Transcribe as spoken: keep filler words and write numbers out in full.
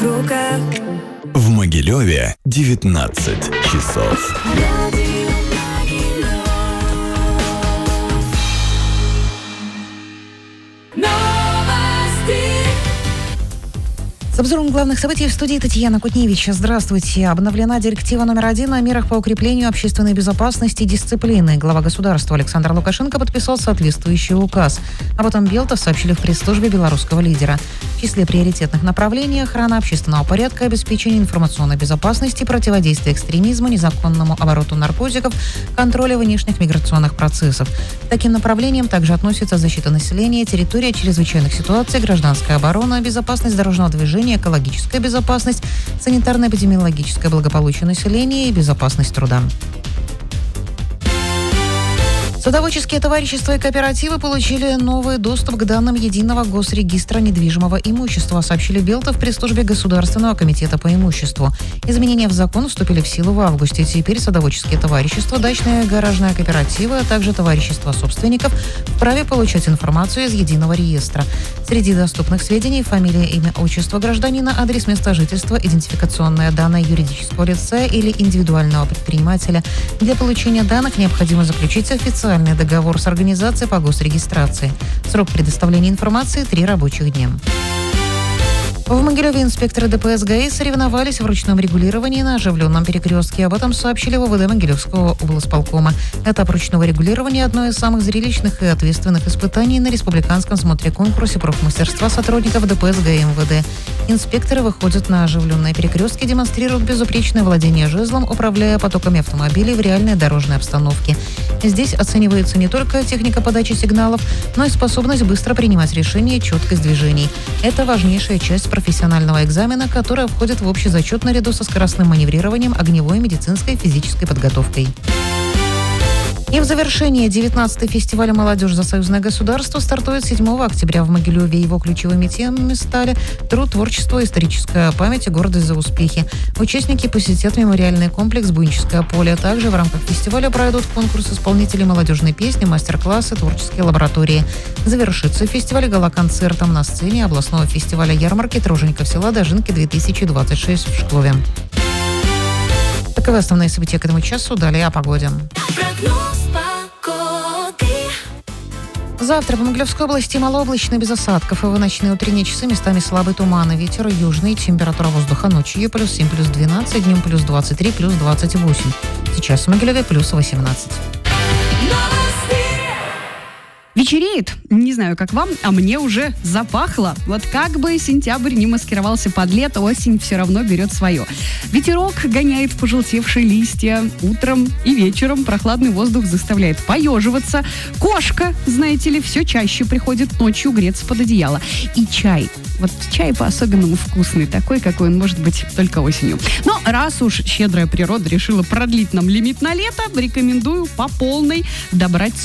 руках. В Могилеве девятнадцать часов. С обзором главных событий в студии Татьяна Кутневич. Здравствуйте. Обновлена директива номер один о мерах по укреплению общественной безопасности и дисциплины. Глава государства Александр Лукашенко подписал соответствующий указ. Об этом Белтов сообщили в пресс-службе белорусского лидера. В числе приоритетных направлений охрана общественного порядка, обеспечение информационной безопасности, противодействие экстремизму, незаконному обороту наркотиков, контроля внешних миграционных процессов. К таким направлениям также относятся защита населения, территория чрезвычайных ситуаций, гражданская оборона, безопасность дорожного движения, экологическая безопасность, санитарно-эпидемиологическое благополучие населения и безопасность труда. Садоводческие товарищества и кооперативы получили новый доступ к данным Единого госрегистра недвижимого имущества, сообщили Белтов в пресс-службе Государственного комитета по имуществу. Изменения в закон вступили в силу в августе. Теперь садоводческие товарищества, дачные и гаражные кооперативы, а также товарищества собственников вправе получать информацию из Единого реестра. Среди доступных сведений фамилия, имя, отчество гражданина, адрес места жительства, идентификационные данные юридического лица или индивидуального предпринимателя. Для получения данных необходимо заключить официальный договор с организацией по госрегистрации. Срок предоставления информации – три рабочих дня. В Могилеве инспекторы ДПС ГАИ соревновались в ручном регулировании на оживленном перекрестке. Об этом сообщили в ОВД Могилевского облсполкома. Этап ручного регулирования – одно из самых зрелищных и ответственных испытаний на республиканском смотре-конкурсе профмастерства сотрудников ДПС ГАИ МВД. Инспекторы выходят на оживленные перекрестки, демонстрируют безупречное владение жезлом, управляя потоками автомобилей в реальной дорожной обстановке. Здесь оценивается не только техника подачи сигналов, но и способность быстро принимать решения и четкость движений. Это важнейшая часть профессионального экзамена, которая входит в общий зачет наряду со скоростным маневрированием, огневой, медицинской и физической подготовкой. И в завершение девятнадцатый фестиваль «Молодежь за союзное государство» стартует седьмого октября в Могилеве. Его ключевыми темами стали труд, творчество, историческая память и гордость за успехи. Участники посетят мемориальный комплекс «Буйническое поле». Также в рамках фестиваля пройдут конкурс исполнителей молодежной песни, мастер-классы, творческие лаборатории. Завершится фестиваль гала-концертом на сцене областного фестиваля ярмарки «Тружеников села Дожинки-две тысячи двадцать шесть» в Шклове. Таковы основные события к этому часу. Далее о погоде. Завтра по Могилевской области малооблачно, без осадков. И в ночные утренние часы местами слабый туман. Ветер южный. Температура воздуха ночью плюс семь, плюс двенадцать. Днем плюс двадцать три, плюс двадцать восемь. Сейчас в Могилеве плюс восемнадцать. Вечереет, не знаю, как вам, а мне уже запахло. Вот как бы сентябрь не маскировался под лето, осень все равно берет свое. Ветерок гоняет пожелтевшие листья. Утром и вечером прохладный воздух заставляет поеживаться. Кошка, знаете ли, все чаще приходит ночью греться под одеяло. И чай. Вот чай по-особенному вкусный, такой, какой он может быть только осенью. Но раз уж щедрая природа решила продлить нам лимит на лето, рекомендую по полной добрать